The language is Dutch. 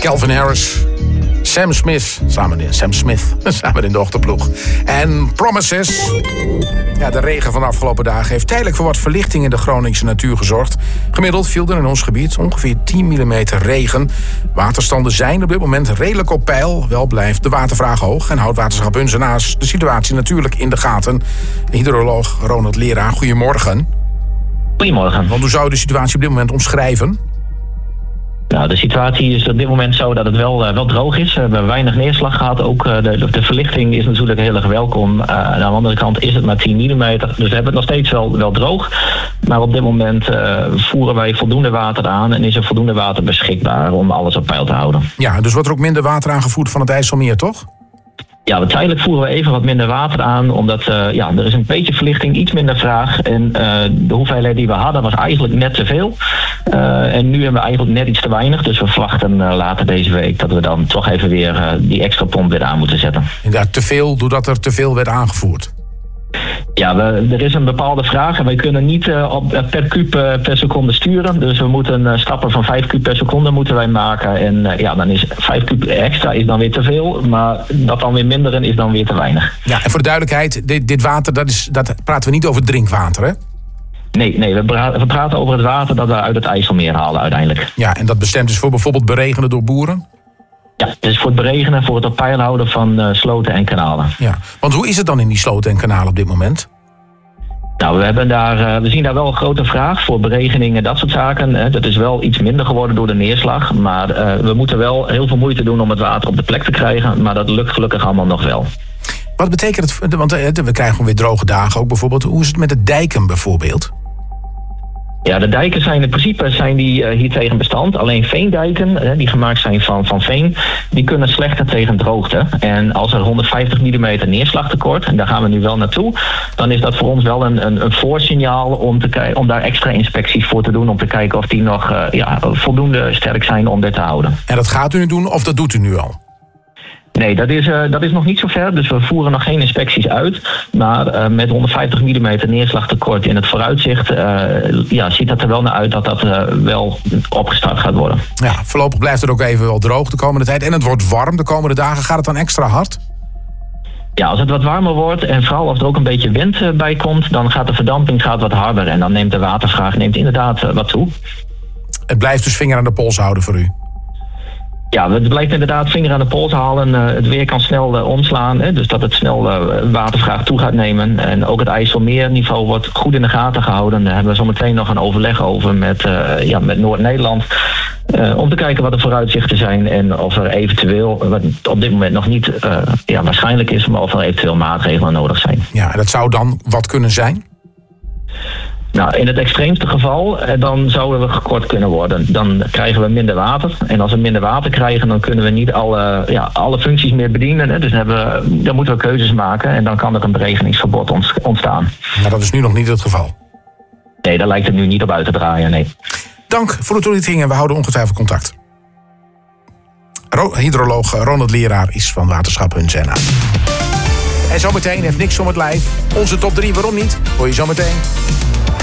Calvin Harris, Sam Smith, samen in de ochtendploeg. En Promises. Ja, de regen van de afgelopen dagen heeft tijdelijk voor wat verlichting in de Groningse natuur gezorgd. Gemiddeld viel er in ons gebied ongeveer 10 mm regen. Waterstanden zijn op dit moment redelijk op peil. Wel blijft de watervraag hoog en houdt Waterschap Hunzenaars de situatie natuurlijk in de gaten. Hydroloog Ronald Leraar, goedemorgen. Goedemorgen. Want hoe zou je de situatie op dit moment omschrijven? Nou, de situatie is op dit moment zo dat het wel droog is. We hebben weinig neerslag gehad. Ook de verlichting is natuurlijk heel erg welkom. Aan de andere kant is het maar 10 mm. Dus we hebben het nog steeds wel droog. Maar op dit moment voeren wij voldoende water aan en is er voldoende water beschikbaar om alles op peil te houden. Ja, dus wordt er ook minder water aangevoerd van het IJsselmeer, toch? Ja, tijdelijk voeren we even wat minder water aan, omdat er is een beetje verlichting, iets minder vraag. En de hoeveelheid die we hadden was eigenlijk net te veel. En nu hebben we eigenlijk net iets te weinig. Dus we verwachten later deze week dat we dan toch even weer die extra pomp weer aan moeten zetten. Inderdaad, te veel doordat er te veel werd aangevoerd. Ja, er is een bepaalde vraag en wij kunnen niet per kuub per seconde sturen. Dus we moeten stappen van 5 kuub per seconde moeten wij maken. En dan is 5 kuub extra is dan weer te veel, maar dat dan weer minderen is dan weer te weinig. Ja, en voor de duidelijkheid, dit water, dat praten we niet over drinkwater, hè? Nee, we praten over het water dat we uit het IJsselmeer halen uiteindelijk. Ja, en dat bestemd is voor bijvoorbeeld beregenen door boeren? Ja, het is voor het beregenen, voor het op peil houden van sloten en kanalen. Ja, want hoe is het dan in die sloten en kanalen op dit moment? Nou, we zien daar wel een grote vraag voor beregeningen, dat soort zaken. Dat is wel iets minder geworden door de neerslag. Maar we moeten wel heel veel moeite doen om het water op de plek te krijgen. Maar dat lukt gelukkig allemaal nog wel. Wat betekent het? Want we krijgen gewoon weer droge dagen ook bijvoorbeeld. Hoe is het met de dijken bijvoorbeeld? Ja, de dijken zijn in principe hier tegen bestand. Alleen veendijken, die gemaakt zijn van veen, die kunnen slechter tegen droogte. En als er 150 mm neerslagtekort, en daar gaan we nu wel naartoe, dan is dat voor ons wel een voorsignaal om daar extra inspecties voor te doen, om te kijken of die nog voldoende sterk zijn om dit te houden. En dat gaat u nu doen of dat doet u nu al? Nee, dat is nog niet zo ver, dus we voeren nog geen inspecties uit. Maar met 150 mm neerslagtekort in het vooruitzicht ziet dat er wel naar uit dat wel opgestart gaat worden. Ja, voorlopig blijft het ook even wel droog de komende tijd. En het wordt warm de komende dagen. Gaat het dan extra hard? Ja, als het wat warmer wordt en vooral als er ook een beetje wind bij komt, dan gaat de verdamping wat harder. En dan neemt de watervraag inderdaad wat toe. Het blijft dus vinger aan de pols houden voor u? Ja, het blijft inderdaad vinger aan de pols halen. Het weer kan snel omslaan, dus dat het snel watervraag toe gaat nemen. En ook het IJsselmeerniveau wordt goed in de gaten gehouden. Daar hebben we zo meteen nog een overleg over met Noord-Nederland. Om te kijken wat de vooruitzichten zijn en of er eventueel, wat op dit moment nog niet waarschijnlijk is, maar of er eventueel maatregelen nodig zijn. Ja, en dat zou dan wat kunnen zijn? Nou, in het extreemste geval, dan zouden we gekort kunnen worden. Dan krijgen we minder water. En als we minder water krijgen, dan kunnen we niet alle functies meer bedienen. Hè. Dus dan moeten we keuzes maken en dan kan er een beregeningsverbod ontstaan. Maar dat is nu nog niet het geval? Nee, daar lijkt het nu niet op uit te draaien, nee. Dank voor de toelichting en we houden ongetwijfeld contact. Hydroloog Ronald Leraar is van Waterschap Hunzenaar. En zometeen heeft niks om het lijf. Onze top 3, waarom niet? Hoor je zometeen.